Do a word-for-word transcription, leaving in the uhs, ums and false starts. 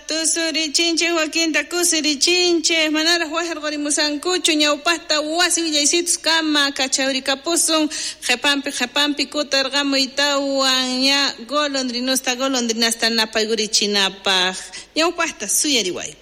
tusuri chinche Joaquinta kusiri chinche manara huajar gorimusankuchu ñawpasta wasi villaysitus kama kachawri kapusun qepampi qepampi kutarqamu itawan ña golondrinusta golondrinasta napaygurichinapaq ñawpasta suyariwayku